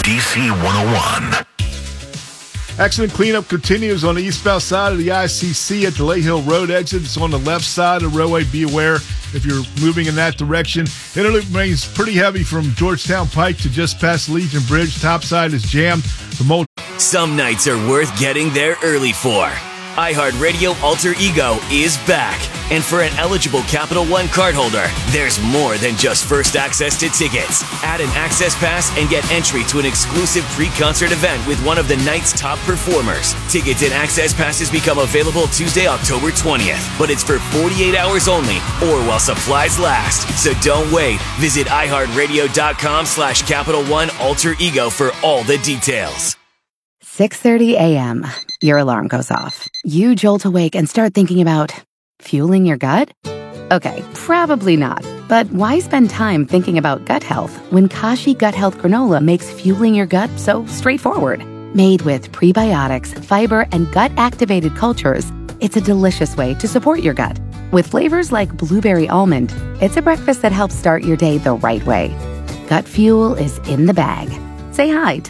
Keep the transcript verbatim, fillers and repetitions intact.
D C one oh one. Accident cleanup continues on the eastbound side of the I C C at the Lay Hill Road exit. It's on the left side of the roadway. Be aware if you're moving in that direction. Interloop remains pretty heavy from Georgetown Pike to just past Legion Bridge. Top side is jammed. The mul- Some nights are worth getting there early for. iHeartRadio Alter Ego is back. And for an eligible Capital One cardholder, there's more than just first access to tickets. Add an access pass and get entry to an exclusive pre-concert event with one of the night's top performers. Tickets and access passes become available Tuesday, October twentieth, but it's for forty-eight hours only or while supplies last. So don't wait. Visit iHeartRadio.com slash Capital One Alter Ego for all the details. six thirty a.m. Your alarm goes off. You jolt awake and start thinking about fueling your gut? Okay, probably not. But why spend time thinking about gut health when Kashi Gut Health Granola makes fueling your gut so straightforward? Made with prebiotics, fiber, and gut-activated cultures, it's a delicious way to support your gut. With flavors like blueberry almond, it's a breakfast that helps start your day the right way. Gut fuel is in the bag. Say hi to